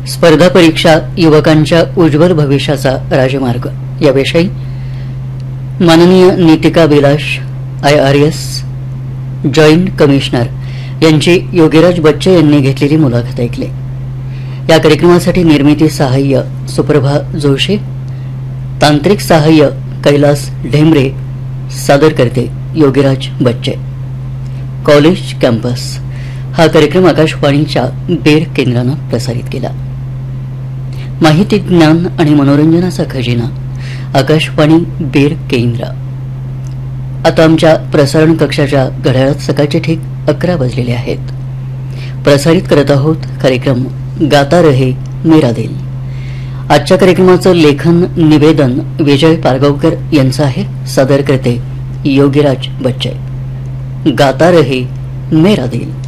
स्पर्धा परीक्षा युवकांच्या उज्ज्वल भविष्याचा राजमार्ग याविषयी माननीय Nitika Vilas IRS joint commissioner यांची योगीराज बच्चे यांनी घेतलेली मुलाखत ऐकली। या कार्यक्रमासाठी निर्मिती सहाय्य सुप्रभा जोशी, तांत्रिक सहाय्य कैलास ढेंबरे, सादर करते योगीराज बच्चे। कॉलेज कॅम्पस हा कार्यक्रम आकाशवाणीच्या बेर केंद्रानं प्रसारित केला। माहिती, ज्ञान आणि मनोरंजनाचा खजिना आकाशवाणी बेर केंद्र। आता आमच्या प्रसारण कक्षाच्या घड्याळात सकाळचे ठीक 11 वाजलेले आहेत। प्रसारित करत आहोत कार्यक्रम गाता रहे मेरा दिल। आजच्या कार्यक्रमाचं लेखन निवेदन विजय पारगावकर यांचं आहे। सादर करते योगीराज बच्चे। गाता रहे मेरा दिल।